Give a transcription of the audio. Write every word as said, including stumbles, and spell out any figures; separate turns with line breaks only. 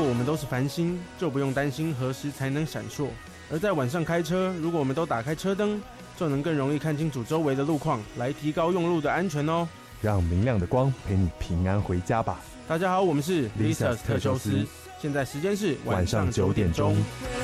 我们都是繁星，就不用担心何时才能闪烁。而在晚上开车，如果我们都打开车灯，就能更容易看清楚周围的路况，来提高用路的安全哦。
让明亮的光陪你平安回家吧。
大家好，我们是 Lisa's 特修斯，现在时间是晚上九点钟。